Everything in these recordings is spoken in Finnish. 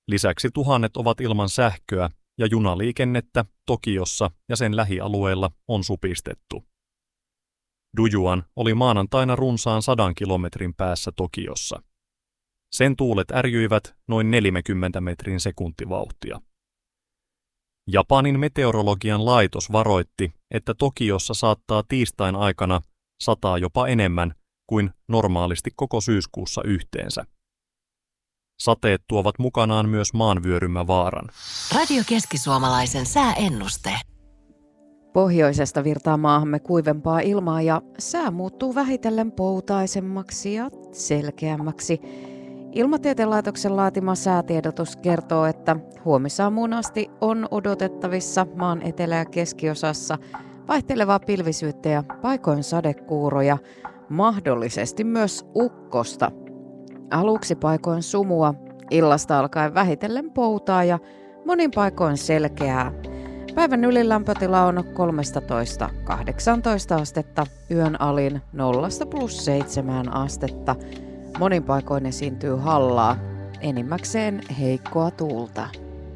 Lisäksi tuhannet ovat ilman sähköä ja junaliikennettä Tokiossa ja sen lähialueilla on supistettu. Dujuan oli maanantaina runsaan 100 kilometrin päässä Tokiossa. Sen tuulet ärjyivät noin 40 metrin sekuntivauhtia. Japanin meteorologian laitos varoitti, että Tokiossa saattaa tiistain aikana sataa jopa enemmän kuin normaalisti koko syyskuussa yhteensä. Sateet tuovat mukanaan myös maanvyörymävaaran. Radio Keski-Suomalaisen sääennuste. Pohjoisesta virtaa maahamme kuivempaa ilmaa ja sää muuttuu vähitellen poutaisemmaksi ja selkeämmäksi. Ilmatieteen laitoksen laatima säätiedotus kertoo, että huomisaamuun asti on odotettavissa maan etelä- ja keskiosassa vaihtelevaa pilvisyyttä ja paikoin sadekuuroja, mahdollisesti myös ukkosta. Aluksi paikoin sumua, illasta alkaen vähitellen poutaa ja monin paikoin selkeää. Päivän ylilämpötila on 13–18 astetta, yön alin 0–+7 astetta. Monin paikoin esiintyy hallaa, enimmäkseen heikkoa tuulta.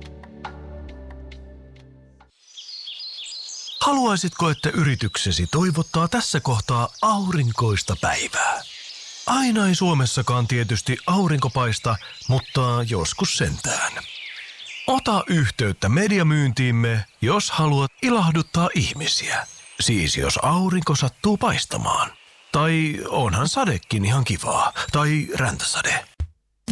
Haluaisitko, että yrityksesi toivottaa tässä kohtaa aurinkoista päivää? Aina ei Suomessakaan tietysti aurinko paista, mutta joskus sentään. Ota yhteyttä mediamyyntiimme, jos haluat ilahduttaa ihmisiä. Siis jos aurinko sattuu paistamaan. Tai onhan sadekin ihan kivaa. Tai räntäsade.